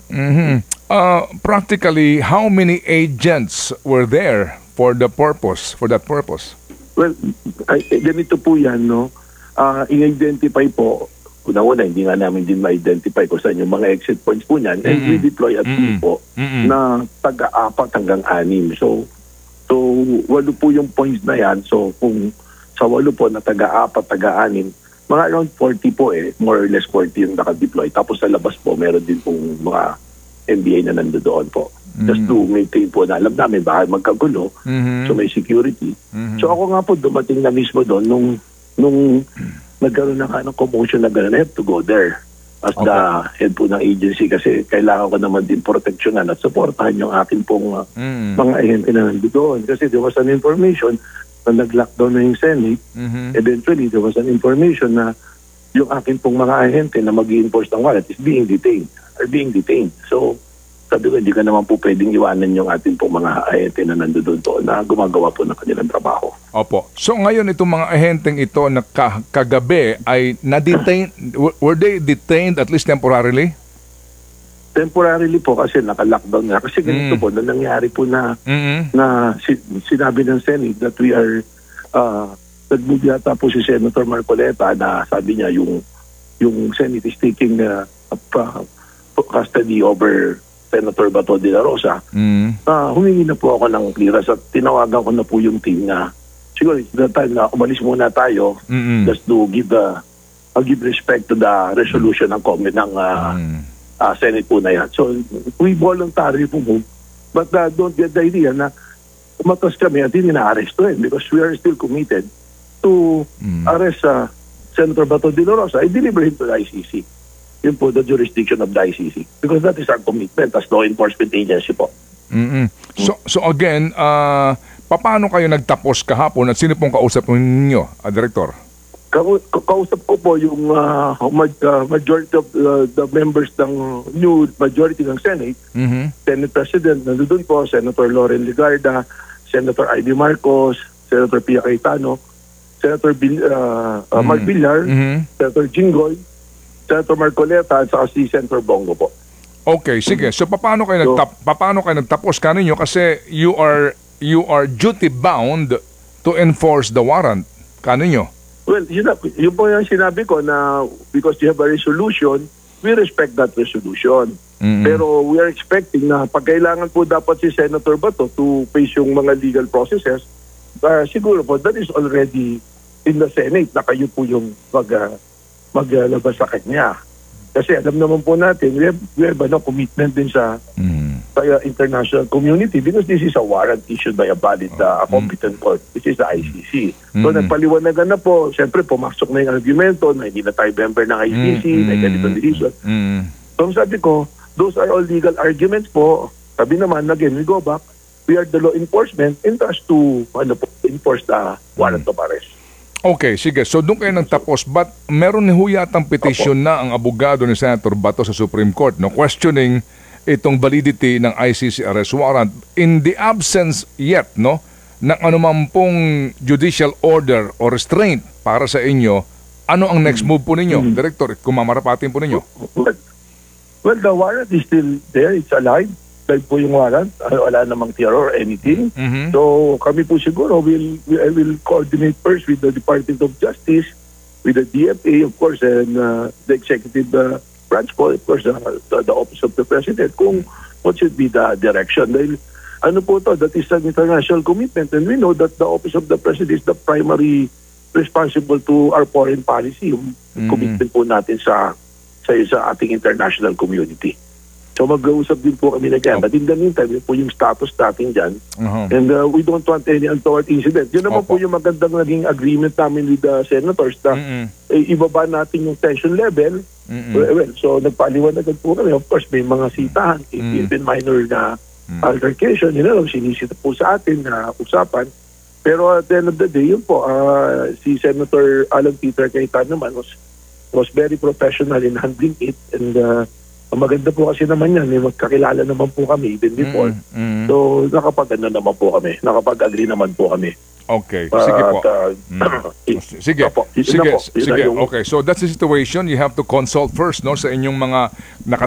Practically, how many agents were there for that purpose? Well, ganito po yan, no? In-identify po, una-una, hindi nga namin din ma-identify kung saan yung mga exit points po niyan. And we deploy at po na taga-4 hanggang 6. So 8 po yung points na yan. So kung sa 8 po na taga-4, taga-6, mga around 40 po more or less 40 yung naka-deploy. Tapos sa labas po, meron din pong mga MBA na nandoon po. Just to maintain po na alam namin baka magkagulo. So may security. So ako nga po dumating na mismo doon nung nagkaroon ng commotion na gano'n, I have to go there as the head po ng agency kasi kailangan ko naman din proteksyonan at supportahan yung akin pong mga ahente na nandoon. Kasi there was an information na nag-lockdown na yung Senate. Eventually, there was an information na yung akin pong mga ahente na mag-i-enforce ng warrant is being detained. So, sabi ko, hindi ka naman po pwedeng iwanan yung atin pong mga ahente na nandoon doon na gumagawa po ng kanilang trabaho. Opo. So ngayon itong mga ahenteng ito na kagabi ay na-detain, were they detained at least temporarily? Temporarily po kasi naka-lockdown nga. Kasi ganito po na nangyari po na sinabi ng Senate that we are nag-move yata po si Senator Marcoleta na sabi niya yung Senate is taking custody over Senator Bato de la Rosa. Humingi na po ako ng clearance at tinawagan ko na po yung team na siguro it's the time na umalis muna tayo just to give respect to the resolution ng comment ng Senate po na yan. So we voluntarily po move but don't get the idea na umatas kami at hindi na-arresto because we are still committed to arrest Senator Bato de la Rosa and deliver him to the ICC. Yun po the jurisdiction of the ICC because that is our commitment as law enforcement agency po. So again, paano kayo nagtapos kahapon at sino pong kausap ninyo, Director? Kausap ko po yung majority of the members ng new majority ng Senate. Senate President, nandun po, Senator Loren Legarda, Senator Ivy Marcos, Senator Pia Cayetano, Senator Mark Villar, Senator Jinggoy, Senator Marcoleta at saka si Senator Bongo po. Okay, sige. So paano kayo nagtapos kaninyo kasi you are duty bound to enforce the warrant kaninyo? Well, yun po yung sinabi ko na because you have a resolution, we respect that resolution. Pero we are expecting na pag kailangan po dapat si Senator Bato to face yung mga legal processes, siguro po that is already in the Senate na kayo po yung maglabas sa kanya. Kasi alam naman po natin, we have commitment din sa international community because this is a warrant issued by a valid competent court. This is the ICC. So nagpaliwanagan na po, siyempre pumasok na yung argumento na hindi na tayo member ng ICC, may ganitong decision. So sabi ko, those are all legal arguments po. Sabi naman, again, we go back, we are the law enforcement and task to enforce the warrant of arrest. Okay, sige. So doon kayo nagtapos, but meron ni huyatang petition na ang abogado ni Senator Bato sa Supreme Court, no, questioning itong validity ng ICC arrest warrant in the absence yet, no, ng anumang pong judicial order or restraint para sa inyo. Ano ang next move po ninyo, Director, kung mamarapatin po ninyo? Well, the warrant is still there. It's alive. Live po yung warrant. Wala namang terror or anything. So kami po siguro I will coordinate first with the Department of Justice, with the DFA of course, and the executive branch po, of course, the Office of the President, kung what should be the direction. Dahil ano po to, that is an international commitment and we know that the Office of the President is the primary responsible to our foreign policy, yung commitment po natin sa ating international community. So mag-uusap din po kami na dyan. But in the meantime, yun po yung status natin dyan. And we don't want any untoward incident. Yun naman po yung magandang naging agreement namin with the senators na ibaba natin yung tension level. Well, so nagpaliwanagan po kami. Of course, may mga sitahan, even minor na altercation, sinisita po sa atin na usapan. Pero at the end of the day, yun po, si Senator Alan Peter Cayetano naman was very professional in handling it and maganda po kasi naman yan. May magkakilala naman po kami even before. So, nakapag-agree naman po kami. Okay, sige po. Sige. Okay, so that's the situation. You have to consult first, no, sa inyong mga